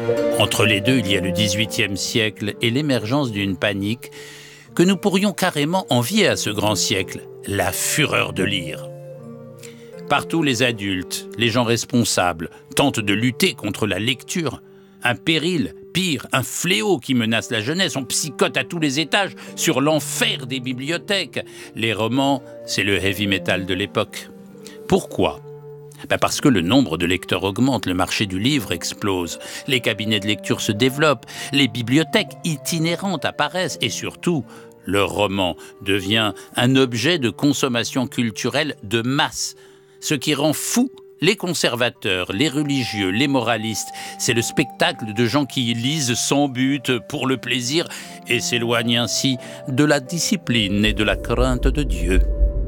Entre les deux, il y a le XVIIIe siècle et l'émergence d'une panique que nous pourrions carrément envier à ce grand siècle, la fureur de lire. Partout, les adultes, les gens responsables, tentent de lutter contre la lecture. Un péril, pire, un fléau qui menace la jeunesse. On psychote à tous les étages sur l'enfer des bibliothèques. Les romans, c'est le heavy metal de l'époque. Pourquoi ? Parce que le nombre de lecteurs augmente, le marché du livre explose, les cabinets de lecture se développent, les bibliothèques itinérantes apparaissent et surtout, le roman devient un objet de consommation culturelle de masse, ce qui rend fou les conservateurs, les religieux, les moralistes. C'est le spectacle de gens qui lisent sans but, pour le plaisir, et s'éloignent ainsi de la discipline et de la crainte de Dieu.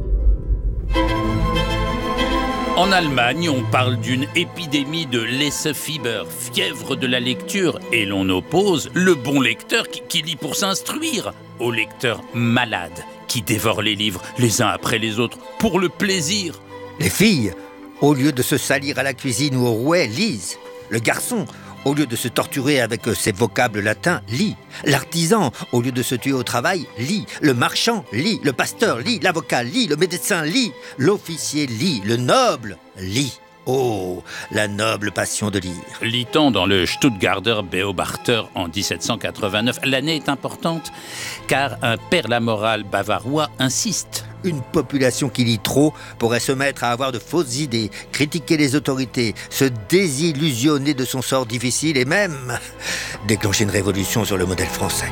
En Allemagne, on parle d'une épidémie de Lesefieber, fièvre de la lecture, et l'on oppose le bon lecteur qui lit pour s'instruire au lecteur malade qui dévore les livres les uns après les autres pour le plaisir. Les filles, au lieu de se salir à la cuisine ou au rouet, lisent. Le garçon, au lieu de se torturer avec ses vocables latins, lit. L'artisan, au lieu de se tuer au travail, lit. Le marchand lit. Le pasteur lit. L'avocat lit. Le médecin lit. L'officier lit. Le noble lit. Oh, la noble passion de lire. Lit-on dans le Stuttgarter Beobachter en 1789. L'année est importante car un père la morale bavarois insiste. Une population qui lit trop pourrait se mettre à avoir de fausses idées, critiquer les autorités, se désillusionner de son sort difficile et même déclencher une révolution sur le modèle français.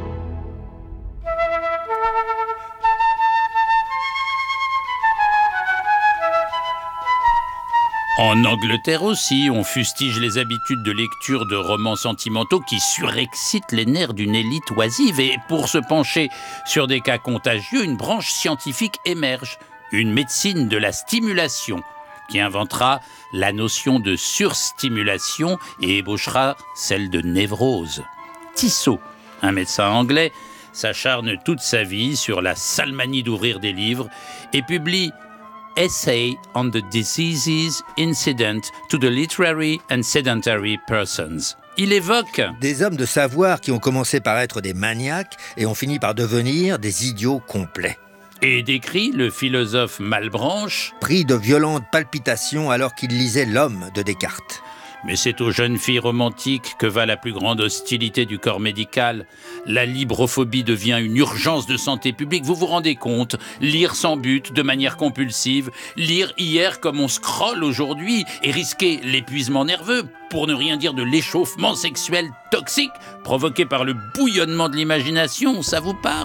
En Angleterre aussi, on fustige les habitudes de lecture de romans sentimentaux qui surexcitent les nerfs d'une élite oisive. Et pour se pencher sur des cas contagieux, une branche scientifique émerge, une médecine de la stimulation, qui inventera la notion de surstimulation et ébauchera celle de névrose. Tissot, un médecin anglais, s'acharne toute sa vie sur la sale manie d'ouvrir des livres et publie Essay on the Diseases Incident to the Literary and Sedentary Persons. Il évoque des hommes de savoir qui ont commencé par être des maniaques et ont fini par devenir des idiots complets. Et décrit le philosophe Malebranche, pris de violentes palpitations alors qu'il lisait L'Homme de Descartes. Mais c'est aux jeunes filles romantiques que va la plus grande hostilité du corps médical. La librophobie devient une urgence de santé publique. Vous vous rendez compte ? Lire sans but, de manière compulsive, lire hier comme on scrolle aujourd'hui et risquer l'épuisement nerveux, pour ne rien dire de l'échauffement sexuel toxique provoqué par le bouillonnement de l'imagination, ça vous parle ?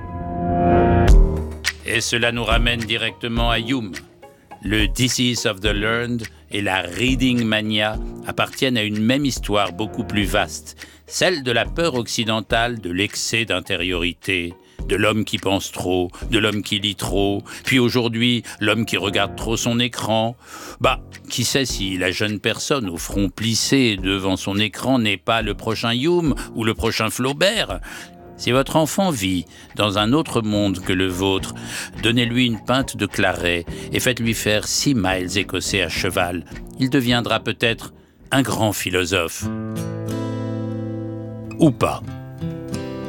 Et cela nous ramène directement à Hume. Le Disease of the Learned et la Reading Mania appartiennent à une même histoire beaucoup plus vaste, celle de la peur occidentale de l'excès d'intériorité, de l'homme qui pense trop, de l'homme qui lit trop, puis aujourd'hui, l'homme qui regarde trop son écran. Qui sait si la jeune personne au front plissé devant son écran n'est pas le prochain Hume ou le prochain Flaubert ? Si votre enfant vit dans un autre monde que le vôtre, donnez-lui une pinte de claret et faites-lui faire 6 miles écossais à cheval. Il deviendra peut-être un grand philosophe. Ou pas.